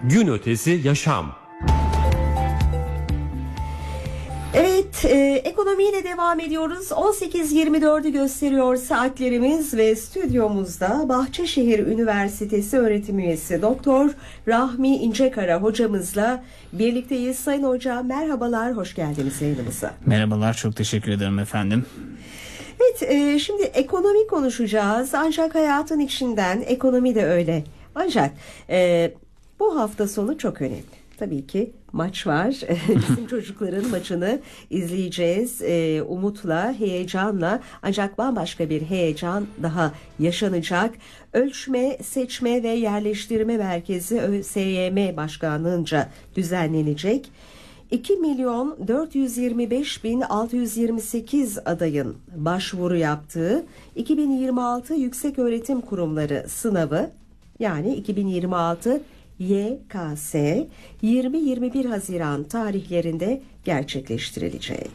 Gün ötesi yaşam. Evet, ekonomiyle devam ediyoruz. 18.24'ü gösteriyor saatlerimiz ve stüdyomuzda Bahçeşehir Üniversitesi öğretim üyesi Doktor Rahmi İncekara hocamızla birlikteyiz. Sayın hocam merhabalar, hoş geldiniz yayınımıza. Merhabalar, çok teşekkür ederim efendim. Evet, şimdi ekonomi konuşacağız ancak hayatın içinden ekonomi de öyle. Ancak bu hafta sonu çok önemli. Tabii ki maç var. Bizim çocukların maçını izleyeceğiz. Umutla, heyecanla, ancak bambaşka bir heyecan daha yaşanacak. Ölçme, Seçme ve Yerleştirme Merkezi ÖSYM Başkanlığınca düzenlenecek. 2.425.628 adayın başvuru yaptığı 2026 Yükseköğretim Kurumları sınavı, yani 2026 YKS 20-21 Haziran tarihlerinde gerçekleştirilecek.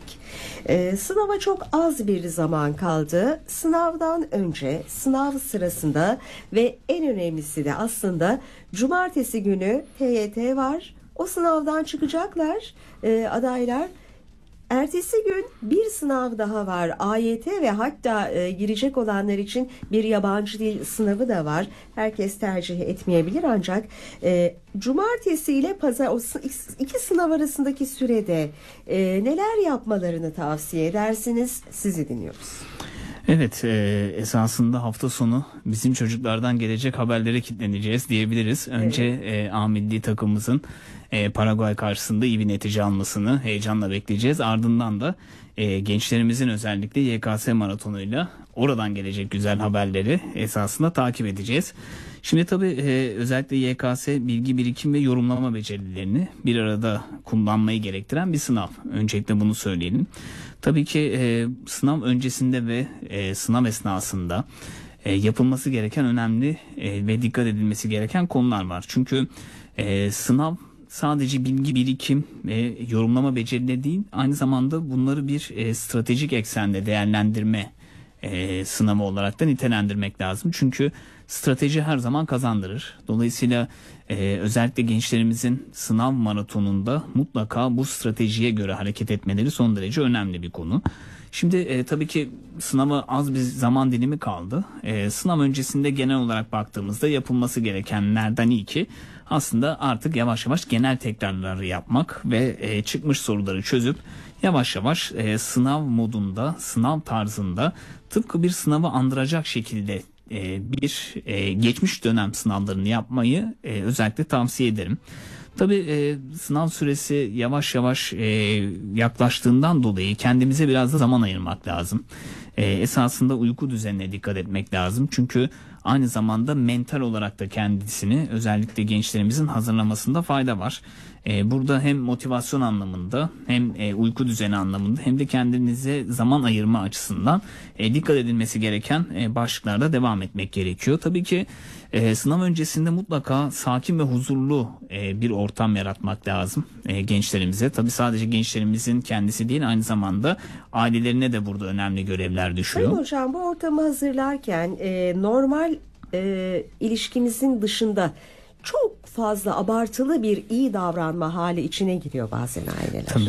Sınava çok az bir zaman kaldı. Sınavdan önce, sınav sırasında ve en önemlisi de aslında cumartesi günü TYT var. O sınavdan çıkacaklar adaylar. Ertesi gün bir sınav daha var. AYT ve hatta girecek olanlar için bir yabancı dil sınavı da var. Herkes tercih etmeyebilir ancak cumartesi ile pazar, o iki sınav arasındaki sürede neler yapmalarını tavsiye edersiniz? Sizi dinliyoruz. Evet, esasında hafta sonu bizim çocuklardan gelecek haberlere kilitleneceğiz diyebiliriz. Önce A milli takımımızın Paraguay karşısında iyi bir netice almasını heyecanla bekleyeceğiz. Ardından da gençlerimizin özellikle YKS maratonuyla oradan gelecek güzel haberleri esasında takip edeceğiz. Şimdi tabii özellikle YKS bilgi birikim ve yorumlama becerilerini bir arada kullanmayı gerektiren bir sınav. Öncelikle bunu söyleyelim. Tabii ki sınav öncesinde ve sınav esnasında yapılması gereken önemli ve dikkat edilmesi gereken konular var. Çünkü sınav sadece bilgi birikim ve yorumlama becerileri değil, aynı zamanda bunları bir stratejik eksende değerlendirme sınavı olarak da nitelendirmek lazım. Çünkü strateji her zaman kazandırır. Dolayısıyla özellikle gençlerimizin sınav maratonunda mutlaka bu stratejiye göre hareket etmeleri son derece önemli bir konu. Şimdi tabii ki sınava az bir zaman dilimi kaldı. Sınav öncesinde genel olarak baktığımızda yapılması gerekenlerden ilki aslında artık yavaş yavaş genel tekrarları yapmak ve çıkmış soruları çözüp yavaş yavaş sınav modunda, sınav tarzında tıpkı bir sınavı andıracak şekilde bir geçmiş dönem sınavlarını yapmayı özellikle tavsiye ederim. Tabii sınav süresi yavaş yavaş yaklaştığından dolayı kendimize biraz da zaman ayırmak lazım. Esasında uyku düzenine dikkat etmek lazım. Çünkü aynı zamanda mental olarak da kendisini özellikle gençlerimizin hazırlamasında fayda var. Burada hem motivasyon anlamında hem uyku düzeni anlamında hem de kendinize zaman ayırma açısından dikkat edilmesi gereken başlıklarda devam etmek gerekiyor. Tabii ki sınav öncesinde mutlaka sakin ve huzurlu bir ortam yaratmak lazım gençlerimize. Tabii sadece gençlerimizin kendisi değil, aynı zamanda ailelerine de burada önemli görevler düşüyor. Sayın hocam, bu ortamı hazırlarken normal ilişkimizin dışında çok fazla abartılı bir iyi davranma hali içine giriyor bazen aileler. Tabii.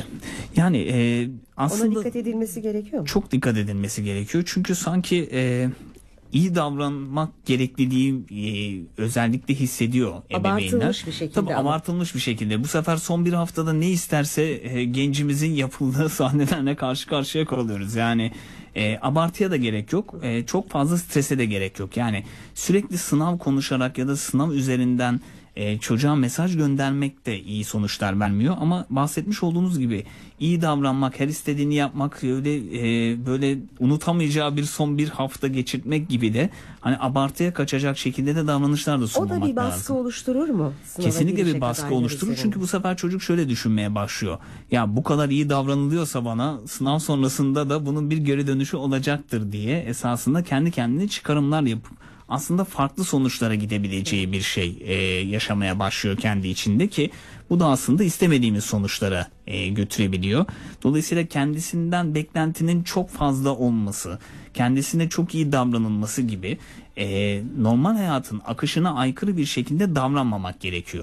Yani aslında ona dikkat edilmesi gerekiyor mu? Çok dikkat edilmesi gerekiyor. Çünkü sanki iyi davranmak gerekliliği özellikle hissediyor ebeveynler. Abartılmış bir şekilde. Tabii abartılmış bir şekilde. Bu sefer son bir haftada ne isterse gencimizin yapıldığı sahnelerle karşı karşıya kalıyoruz. Yani abartıya da gerek yok. Çok fazla strese de gerek yok. Yani sürekli sınav konuşarak ya da sınav üzerinden çocuğa mesaj göndermek de iyi sonuçlar vermiyor. Ama bahsetmiş olduğunuz gibi iyi davranmak, her istediğini yapmak, öyle böyle unutamayacağı son bir hafta geçirtmek gibi de hani abartıya kaçacak şekilde de davranışlar da sunmamak lazım. O da bir baskı oluşturur mu? Kesinlikle bir baskı oluşturur. Çünkü bu sefer çocuk şöyle düşünmeye başlıyor. Ya bu kadar iyi davranılıyorsa bana, sınav sonrasında da bunun bir geri dönüşü olacaktır diye esasında kendi kendine çıkarımlar yapıp aslında farklı sonuçlara gidebileceği bir şey yaşamaya başlıyor kendi içinde, ki bu da aslında istemediğimiz sonuçlara götürebiliyor. Dolayısıyla kendisinden beklentinin çok fazla olması, kendisine çok iyi davranılması gibi normal hayatın akışına aykırı bir şekilde davranmamak gerekiyor.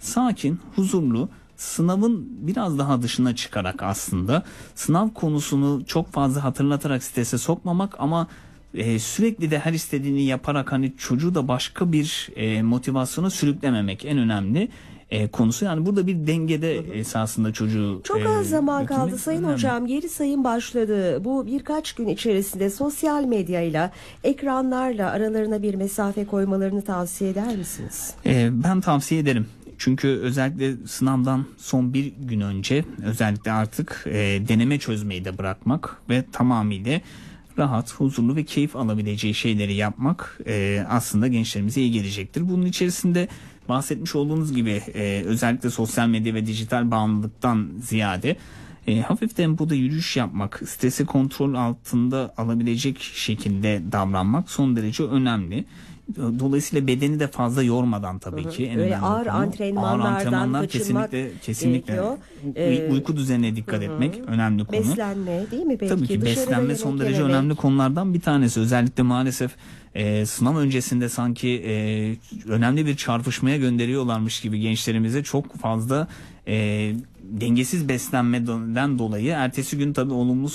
sakin, huzurlu, sınavın biraz daha dışına çıkarak aslında sınav konusunu çok fazla hatırlatarak strese sokmamak ama sürekli de her istediğini yaparak hani çocuğu da başka bir motivasyona sürüklememek en önemli konusu. Yani burada bir dengede esasında çocuğu Çok az zaman götürmek kaldı Sayın önemli. Hocam. Geri sayım başladı. Bu birkaç gün içerisinde sosyal medyayla, ekranlarla aralarına bir mesafe koymalarını tavsiye eder misiniz? Ben tavsiye ederim. Çünkü özellikle sınavdan son bir gün önce özellikle artık deneme çözmeyi de bırakmak ve tamamıyla rahat, huzurlu ve keyif alabileceği şeyleri yapmak aslında gençlerimize iyi gelecektir. Bunun içerisinde bahsetmiş olduğunuz gibi özellikle sosyal medya ve dijital bağımlılıktan ziyade hafif tempoda yürüyüş yapmak, stresi kontrol altında alabilecek şekilde davranmak son derece önemli. Dolayısıyla bedeni de fazla yormadan tabii ki. En Öyle önemli ağır konu. antrenmanlardan kaçınmak kesinlikle. gerekiyor. Uyku düzenine dikkat etmek önemli konu. Beslenme değil mi belki? Tabii ki Dışarıda beslenme yemek son derece yememek. önemli konulardan bir tanesi. Özellikle maalesef sınav öncesinde sanki önemli bir çarpışmaya gönderiyorlarmış gibi gençlerimize çok fazla dengesiz beslenmeden dolayı ertesi gün tabii olumlu